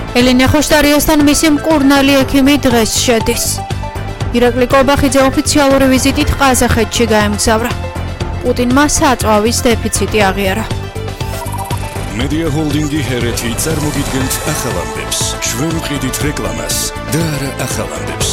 ელენე ხოშტარიასთან მისი მკურნალი ექიმი დღეს შედის. ირაკლი კობახიძე ოფიციალური ვიზიტით ყაზახეთში გაემგზავრა. პუტინმა საწვავის დეფიციტი აღიარა. მედია ჰოლდინგი ჰერეთი წარმოგიდგენთ ახალამდებს. ჩვენ ვყიდით რეკლამას და არა ახალამდებს.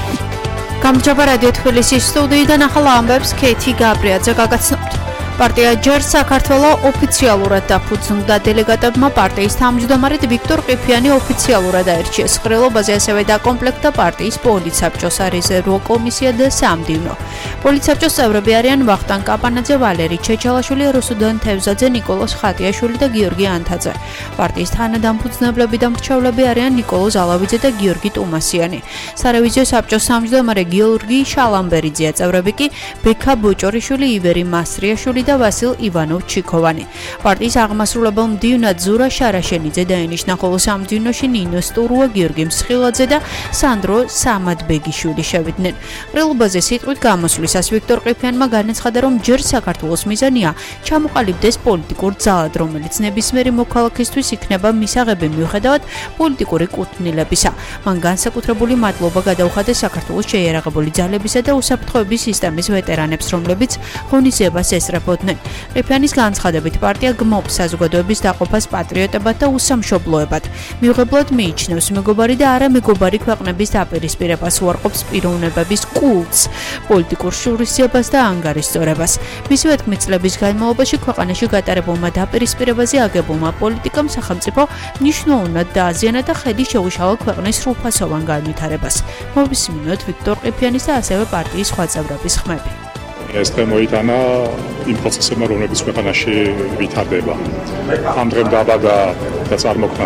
გამარჯობა რადიო თბილისის სტუდიიდან ახალ ამბებს ქეთი გაბრიაძე გაგაცნობთ. პარტია ჯერ საქართველოს ოფიციალურად დაფუძნდა დელეგატებმა პარტიის თავმჯდომარედ ვიქტორ ყიფიანი ოფიციალურად აირჩიეს. ყრილობაზე ასევე დაკომპლექტდა პარტიის პოლიცსაბჭოს სარეზერვო კომისია და სამდივნო. პოლიცსაბჭოს წევრები არიან ვახტანგ კაპანაძე, ვალერი ჩეჩალაშვილი, რუსუდან თევზაძე, ნიკოლოზ ხატიაშვილი და გიორგი ანთაძე. პარტიის თანადამფუძნებლები და მრჩევლები არიან ნიკოლოზ ალავიძე და გიორგი ტუმასიანი. სარევიზიო საბჭოს თავმჯდომარე გიორგი შალამბერიძეა, წევრები კი ბექა ბოჭორიშვილი, ივერი მასრიაშვილი და ვასილ ივანოვ-ჩიქოვანი. პარტიის აღმასრულებელ მდივნად ზურა შარაშენიძე დაინიშნა, ხოლო სამდივნოში ნინო სტურუა, გიორგი მსხილაძე და სანდრო სამადბეგიშვილი შევიდნენ. ყრილობაზე სიტყვით გამოსვლისას ვიქტორ ყიფიანმა განაცხადა, რომ ჯერ საქართველოს მიზანია ჩამოყალიბდეს პოლიტიკურ ძალად, რომელიც ნებისმიერი მოქალაქისთვის იქნება მისაღები მიუხედავად პოლიტიკური კუთვნილებისა. მან განსაკუთრებული მადლობა გადაუხადა საქართველოს შეიარაღებული ძალებისა და უსაფრთხოების სისტემის ვეტერანებს, რომლებიც ღონისძიებას ესწრებოდნენ. ყიფიანის განცხადებით, პარტია გმობს საზოგადოების დაყოფას პატრიოტებად და უსამშობლოებად. მიუღებლად მიიჩნევს მეგობარი და არა მეგობარი ქვეყნების დაპირისპირებას, უარყოფს პიროვნებების კულტს, პოლიტიკურ შურისძიებას და ანგარიშწორებას. მისივე თქმით, წლების განმავლობაში ქვეყანაში გატარებულმა დაპირისპირებაზე აგებულმა პოლიტიკამ სახელმწიფო მნიშვნელოვნად დააზიანა და ხედი შეუშალა ქვეყნის სრულფასოვან განვითარებას. მოვისმინოთ ვიქტორ ყიფიანის და ასევე პარტიის სხვა წევრების ხმები. ეს დღე მოიტანა იმ პროცესებმა, რომლებიც ქვეყანაში ვითარდება. ამ დღემ დააბადა და წარმოქმნა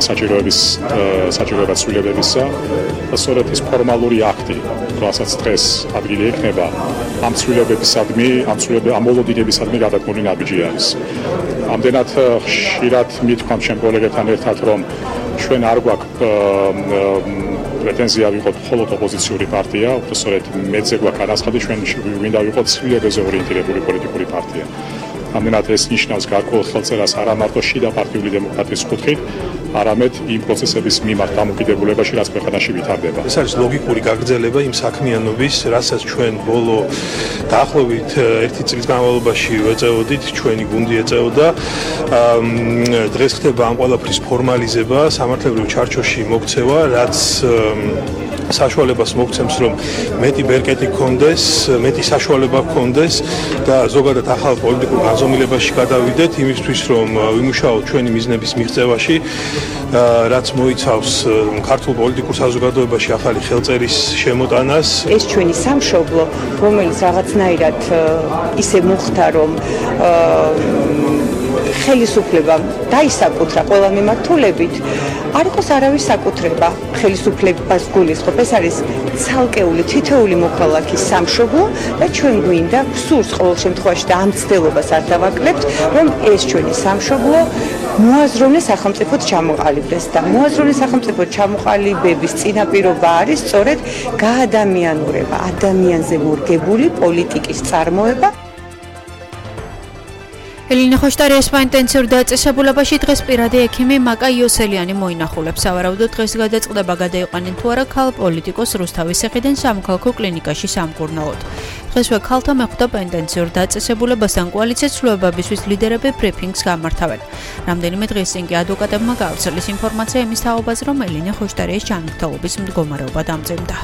საჭიროებად ცვლილებებისა და სწორედ ის ფორმალური აქტი, რასაც დღეს ადგილი ექნება ამ ცვლილებებისადმი, ამ მოლოდინებისადმი გადადგმული ნაბიჯი არის. ამდენად ხშირად მithქვამთ ჩემ კოლეგებთან ერთად, რომ ჩვენ არ გვაქვს პრეტენზია ვიყოთ მხოლოდ ოპოზიციური პარტია, უბრალოდ მეძე გვაქვს განაცხადი, ჩვენ გვინდა ვიყოთ ცვლილებებზე ორიენტირებული პოლიტიკური პარტია. ამდენად ეს ნიშნავს გარკვეულ ხელწერას არა მარტო შიდა პარტიული დემოკრატიის კუთხით, არამედ იმ პროცესების მიმართ დამოკიდებულებაში, რაც ქვეყანაში ვითარდება. ეს არის ლოგიკური გაგრძელება იმ საქმიანობის, რასაც ჩვენ ბოლო დაახლოებით 1 წლის განმავლობაში ვეწეოდით, ჩვენი გუნდი ეწეოდა. დღეს ხდება ამ ყველაფრის ფორმალიზება, სამართლებრივ ჩარჩოში მოქცევა, რაც საშუალებას მოგცემს, რომ მეტი ბერკეტი გქონდეს, მეტი საშუალება გქონდეს და ზოგადად ახალ პოლიტიკურ განზომილებაში გადავიდეთ იმისთვის, რომ ვიმუშაოთ ჩვენი მიზნების მიღწევაში, რაც მოიცავს ქართულ პოლიტიკურ საზოგადოებაში ახალი ხელწერის შემოტანას. ეს ჩვენი სამშობლო, რომელიც რაღაცნაირად ისე მოხდა, რომ ხელისუფლებამ დაისაკუთრა ყველა მიმართულებით, არ იყოს არავის საკუთრება ხელისუფლებას გულისხმობ. ეს არის ცალკეული თითოეული მოქალაქის სამშობლო და ჩვენ გვინდა სურს ყოველ შემთხვევაში და ამ ცდილობას არ დავაკლებთ, რომ ეს ჩვენი სამშობლო მოაზროვნე სახელმწიფოდ ჩამოყალიბდეს და მოაზროვნე სახელმწიფოდ ჩამოყალიბების წინაპირობა არის სწორედ გაადამიანურება, ადამიანზე მორგებული პოლიტიკის წარმოება. ელენე ხოშტარიას ინტენსიურ დაწესებულებაში დღეს პირადი ექიმი მაკა იოსელიანი მოინახულებს. სავარაუდოდ დღეს გადაწყდება გადაიყვანენ თუ არა ქალ პოლიტიკოს რუსთავის ციხიდან სამოქალაქო კლინიკაში სამკურნალოდ. დღესვე ქალთა მეხვდა ინტენსიურ დაწესებულებასთან კოალიციას ცვლილებებისთვის ლიდერები ბრიფინგს გამართავენ. რამდენიმე დღის წინ კი ადვოკატებმა გაავრცელეს ინფორმაცია იმის თაობაზე, რომ ელენე ხოშტარიას ჯანმრთელობის მდგომარეობა დამძიმდა.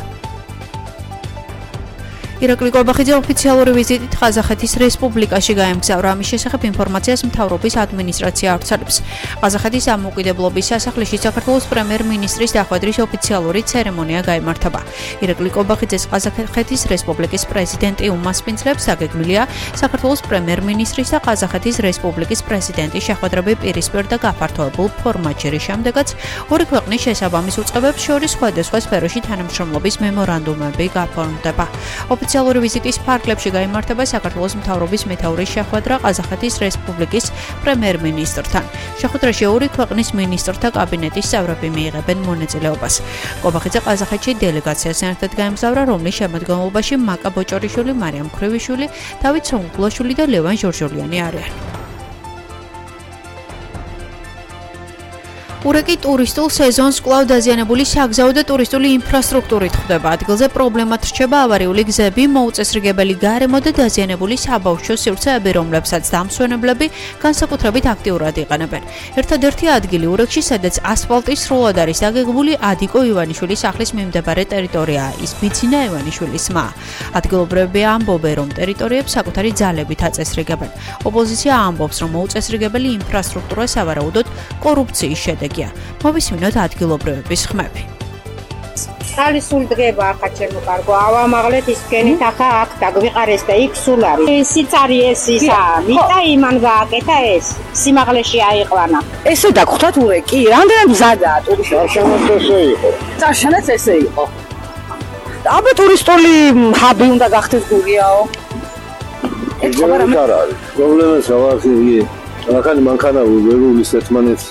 ირაკლი კობახიძე ოფიციალური ვიზიტით ყაზახეთის რესპუბლიკაში გაემგზავრა. ამის შესახებ ინფორმაციას მთავრობის ადმინისტრაცია ავრცელებს. ყაზახეთის დამოუკიდებლობის სასახლეში საქართველოს პრემიერ-მინისტრის დახვედრის ოფიციალური ცერემონია გაიმართება. ირაკლი კობახიძეს ყაზახეთის რესპუბლიკის პრეზიდენტი უმასპინძლებს. დაგეგმილია საქართველოს პრემიერ-მინისტრის და ყაზახეთის რესპუბლიკის პრეზიდენტის შეხვედრები პირისპირ და გაფართოებულ ფორმატში. შემდეგაც ორი ქვეყნის შესაბამის უწყებებს შორის სხვადასხვა სფეროში თანამშრომლობის მემორანდუმები გაფორმდება. ოფიციალური ვიზიტის ფარგლებში გაიმართება საქართველოს მთავრობის მეთაურის შეხვედრა ყაზახეთის რესპუბლიკის პრემიერ-მინისტრთან. შეხვედრაში ორი ქვეყნის მინისტრთა კაბინეტის წევრები მიიღებენ მონაწილეობას. კობახიძე ყაზახეთში დელეგაციასთან ერთად გაემგზავრა, რომლის შემადგენლობაში მაკა ბოჭორიშვილი, მარიამ ქრევიშვილი, დავით სონგულაშვილი და ლევან ჟორჟოლიანი არიან. ურეკი ტურისტულ სეზონს კვლავ დაზიანებული საგზაო და ტურისტული ინფრასტრუქტურით ხვდება. ადგილზე პრობლემად რჩება ავარიული გზები, მოუწესრიგებელი გარემო და დაზიანებული საბავშვო სივრცეები, რომლებსაც დამსვენებლები განსაკუთრებით აქტიურად იყენებენ. ერთადერთი ადგილი ურეკში, სადაც ასფალტი სრულად არის დაგეგმული, ადიკო ივანიშვილის სახლის მიმდებარე ტერიტორიაა, ის ბიძინა ივანიშვილის მა. ადგილობრივები ამბობენ, რომ ტერიტორიებს საკუთარი ძალებით აწესრიგებენ. ოპოზიცია ამბობს, რომ მოუწესრიგებელი ინფრასტრუქტურა სავარაუდოდ კორუფციის შედეგია. მოვისმინოთ ადგილობრივების ხმები. ხალისულ დგება ახლა ჩემო კარგო ავამაღლეთ ისკენით ახლა აქ დაგვიყარეს და იქ სულ არის ისიც არის ეს ისა მიტა იმან გააკეთა ეს სიმაღლეში აიყვანა ესე დაგხვდათ ურეკი რამდენად მზადაა შარშანაც ესე იყო წარშანაც ესე იყო აბა ტურისტული ჰაბი უნდა გახდეს გურიაო ეს ხომ არ არის პრობლემას ავარს იგი ახალი მანქანა ვერულის ერთმანეთს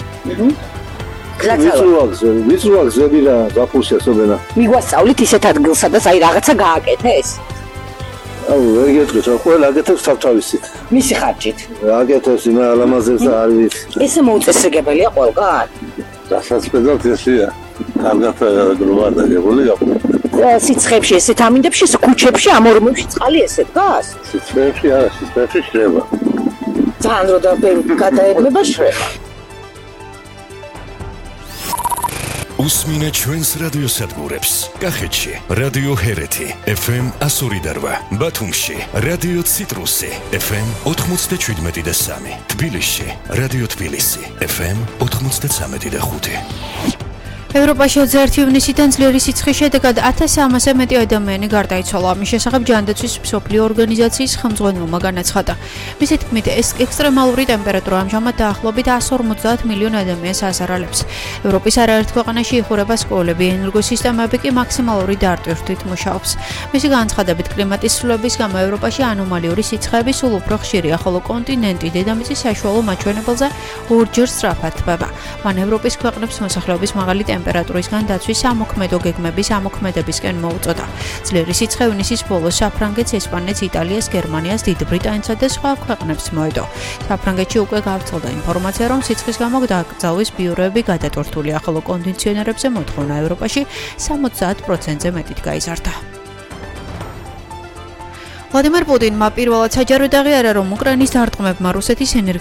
ვიწროა გზები და დაფულშია სობენა მიგვასწავლით ისეთ ადგილს სადაც აი რაღაცა გააკეთეს აუ ვერ გეტყვით რა ყველა აკეთებს თავთავისით მისი ხარჯით აკეთებს იმა ალამაზებს და არ ვიცი ესე მოუწესრიგებელია ყველგან დასაწყისად ესია კარგად გლოვარდაგებული სიცხეებში ესეთ ამინდებში ქუჩებში ამორმებში წყალი ესე დგას სიცხეებში არა სიცხეებში შრება ძალიან რო და გადაეдлება შრება უსმინე ჩვენს რადიოსადგურებს. კახეთში რადიო ჰერეთი FM 102.8, ბათუმში რადიო ციტრუსი FM 97.3, თბილისში რადიო თბილისი FM 93.5. ევროპაში 21 ივნისიდან ძლიერი სიცხის შედეგად 1300-ზე მეტი ადამიანი გარდაიცვალა. ამის შესახებ ჯანდაცვის მსოფლიო ორგანიზაციის ხელმძღვანელმა განაცხადა. მისი თქმით, ეს ექსტრემალური ტემპერატურა ამჟამად დაახლოებით 150 მილიონ ადამიანს აზარალებს. ევროპის არაერთ ქვეყანაში იხურება სკოლები, ენერგოსისტემები კი მაქსიმალური დარტვირთვით მუშაობს. მისი განცხადებით, კლიმატის ცვლილების გამო ევროპაში ანომალიური სიცხეები სულ უფრო ხშირია, ხოლო კონტინენტი დედამიწის საშუალო მაჩვენებელზე ორჯერ სწრაფად თბება. მან ევროპის ქვეყნებს მოსახლეობის მაღალი ტემპერატურისგან დაცვის ამოქმედო გეგმების ამოქმედებისკენ მოუწოდა. ძლიერი სიცხე ივნისის ბოლოს საფრანგეთს, ესპანეთს, იტალიას, გერმანიას, დიდ ბრიტანეთსა და სხვა ქვეყნებს მოედო. საფრანგეთში უკვე გავრცელდა ინფორმაცია, რომ სიცხის გამო დაკრძალვის ბიუროები გადატვირთულია, ხოლო კონდიციონერებზე მოთხოვნა ევროპაში 70%-ზე მეტით გაიზარდა. ვლადიმერ პუტინმა პირველად საჯარო დაღიარა, რომ უკრაინის დარტყმებმა რუსეთის